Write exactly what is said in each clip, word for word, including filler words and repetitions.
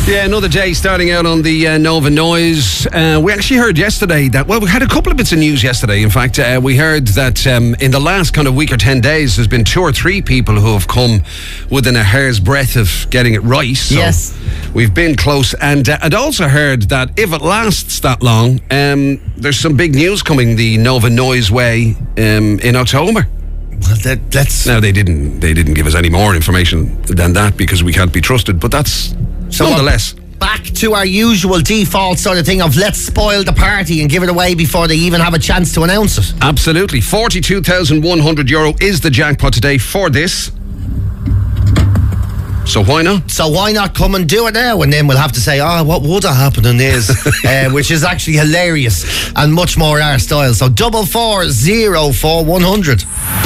Yeah, another day starting out on the uh, Nova Noise. Uh, we actually heard yesterday that, well, we had a couple of bits of news yesterday. In fact, uh, we heard that um, in the last kind of week or ten days, there's been two or three people who have come within a hair's breadth of getting it right. So yes. We've been close. And uh, I'd also heard that if it lasts that long, um, there's some big news coming the Nova Noise way um, in October. Well, that, that's... Now, they didn't, they didn't give us any more information than that because we can't be trusted, but that's... So nonetheless, back to our usual default sort of thing of let's spoil the party and give it away before they even have a chance to announce it. Absolutely. forty-two thousand one hundred euro is the jackpot today for this. So why not? So why not come and do it now? And then we'll have to say, oh, what would have happened in this? uh, which is actually hilarious and much more our style. So double four zero four one hundred.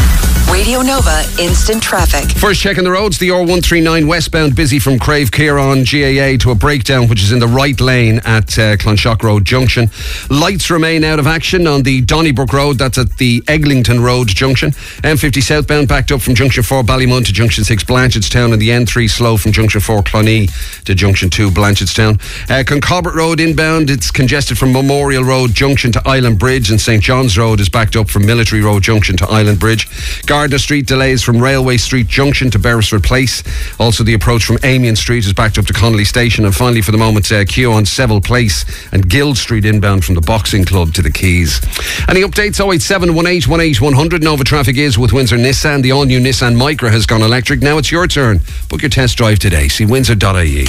Radio Nova Instant Traffic. First check on the roads, the R one thirty-nine westbound busy from Crave Kieran G A A to a breakdown which is in the right lane at uh, Clonshock Road Junction. Lights remain out of action on the Donnybrook Road, that's at the Eglinton Road Junction. M fifty southbound backed up from Junction four Ballymun to Junction six Blanchardstown, and the N three slow from Junction four Clonee to Junction two Blanchardstown. Uh, Concorbett Road inbound, it's congested from Memorial Road Junction to Island Bridge, and St John's Road is backed up from Military Road Junction to Island Bridge. Gardner Street delays from Railway Street Junction to Beresford Place. Also the approach from Amiens Street is backed up to Connolly Station. And finally for the moment, uh, queue on Seville Place and Guild Street inbound from the Boxing Club to the Quays. Any updates? oh eight seven one eight one eight one hundred. Nova Traffic is with Windsor Nissan. The all-new Nissan Micra has gone electric. Now it's your turn. Book your test drive today. See windsor dot I E.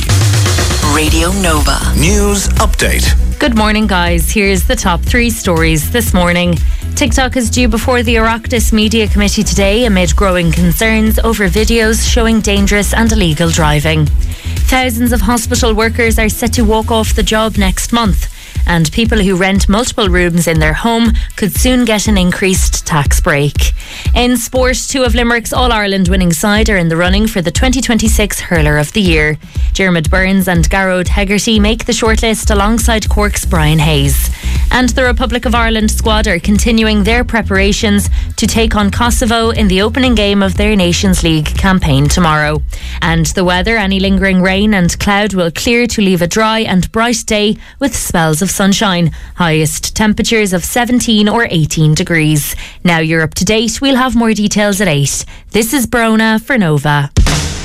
Radio Nova News Update. Good morning, guys. Here's the top three stories this morning. TikTok is due before the Oireachtas Media Committee today amid growing concerns over videos showing dangerous and illegal driving. Thousands of hospital workers are set to walk off the job next month, and people who rent multiple rooms in their home could soon get an increased tax break. In sport, two of Limerick's All-Ireland winning side are in the running for the twenty twenty-six Hurler of the Year. Dermot Burns and Garrod Hegarty make the shortlist alongside Cork's Brian Hayes. And the Republic of Ireland squad are continuing their preparations to take on Kosovo in the opening game of their Nations League campaign tomorrow. And the weather, any lingering rain and cloud will clear to leave a dry and bright day with spells of sunshine. Highest temperatures of seventeen or eighteen degrees. Now you're up to date. We'll have more details at eight. This is Brona for Nova.